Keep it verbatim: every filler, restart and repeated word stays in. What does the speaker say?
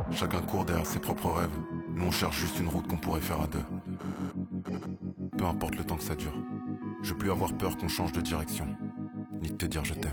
Chacun court derrière ses propres rêves. Nous on cherche juste une route qu'on pourrait faire à deux. Peu importe le temps que ça dure. Je veux plus avoir peur qu'on change de direction, ni de te dire je t'aime.